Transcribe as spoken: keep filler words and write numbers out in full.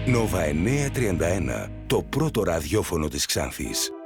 Νόβα εννιακόσια τριάντα ένα, το πρώτο ραδιόφωνο της Ξάνθης.